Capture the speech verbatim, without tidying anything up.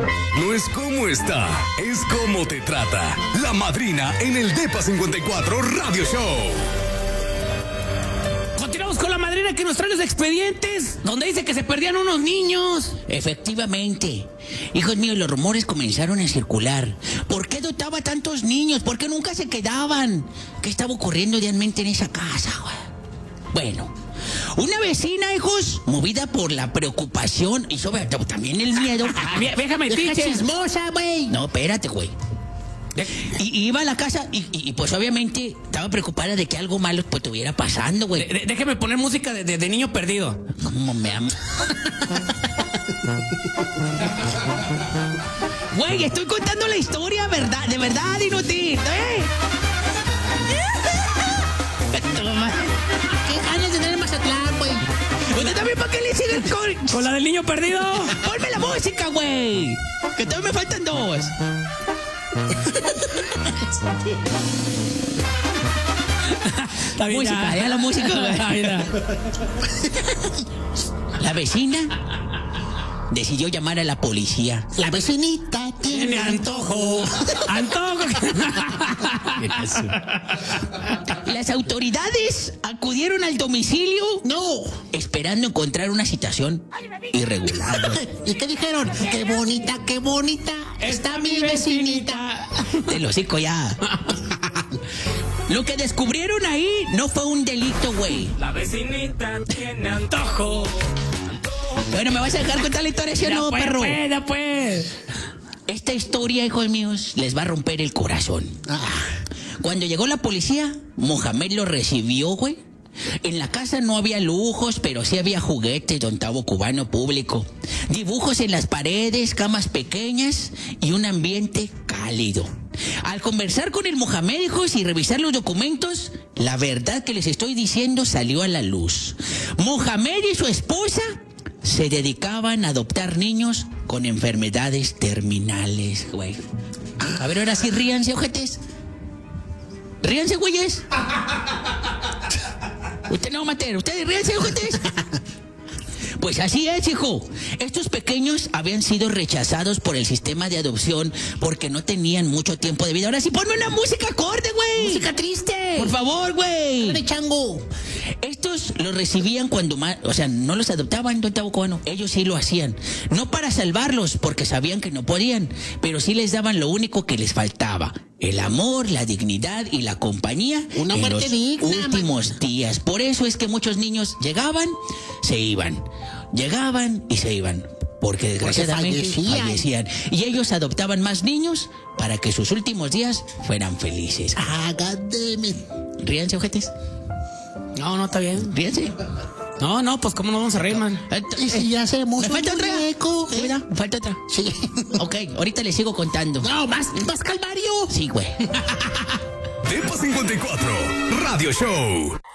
No es cómo está, es cómo te trata. La Madrina en el Depa cincuenta y cuatro Radio Show. Continuamos con La Madrina, que nos trae los expedientes donde dice que se perdían unos niños. Efectivamente. Hijos míos, los rumores comenzaron a circular. ¿Por qué dotaba tantos niños? ¿Por qué nunca se quedaban? ¿Qué estaba ocurriendo realmente en esa casa, güey? Bueno, una vecina, hijos, movida por la preocupación y sobre todo también el miedo. Ah, déjame Deja tiche. chismosa, güey. No, espérate, güey. Y, y iba a la casa y, y, y pues obviamente estaba preocupada de que algo malo pues estuviera pasando, güey. De- de- déjeme poner música de, de- de niño perdido. ¿Cómo me ama? Güey, estoy contando la historia, ¿verdad? De verdad, inútil, ¿eh? Toma. ¿Qué ganas de tener en Mazatlán, güey? ¿Usted también para qué le siguen con...? ¿Con la del niño perdido? ¡Ponme la música, güey! Que todavía me faltan dos. Está bien, Música, ya la música, güey. Ah, mira. La vecina decidió llamar a la policía. La vecinita Tiene antojo. Antojo. Las autoridades acudieron al domicilio. No. Esperando encontrar una situación irregular. ¿Y qué dijeron? ¡Qué bonita, qué bonita está mi vecinita! Del hocico ya. Lo que descubrieron ahí no fue un delito, güey. La vecinita tiene antojo. Bueno, ¿me vas a dejar contar la historia, sí o no, pues, perro? pues, ya pues. Esta historia, hijos míos, les va a romper el corazón. Ah, Cuando llegó la policía, Mohamed lo recibió, güey. En la casa no había lujos, pero sí había juguetes, don Tavo cubano público. Dibujos en las paredes, camas pequeñas y un ambiente cálido. Al conversar con el Mohamed, hijos, y revisar los documentos, la verdad que les estoy diciendo salió a la luz. Mohamed y su esposa se dedicaban a adoptar niños con enfermedades terminales, güey. A ver, ahora sí, ríanse, ojetes. Ríanse, güeyes. Usted no va a matar, ustedes ríanse, ojetes. Pues así es, hijo. Estos pequeños habían sido rechazados por el sistema de adopción porque no tenían mucho tiempo de vida. Ahora sí, ponme una música acorde, güey. ¡Música triste! Por favor, güey. ¡Dale, chango! Estos los recibían cuando más, o sea, no los adoptaban, don Tavo Cubano. Ellos sí lo hacían. No para salvarlos, porque sabían que no podían, pero sí les daban lo único que les faltaba: el amor, la dignidad y la compañía Una en muerte los digna, últimos días. Por eso es que muchos niños llegaban, se iban. Llegaban y se iban. Porque desgraciadamente fallecían. fallecían. Y ellos adoptaban más niños para que sus últimos días fueran felices. Ah, goddammit. Ríanse, ojetes. No, no, está bien. Ríanse. No, no, pues cómo no vamos a reír, man. ¿Y si hacemos ¿Me falta un otra? muñeco? Sí, ¿verdad? Me falta otra. Sí. Ok, ahorita le sigo contando. No, más, más calvario. Sí, güey. Depa cincuenta y cuatro Radio Show.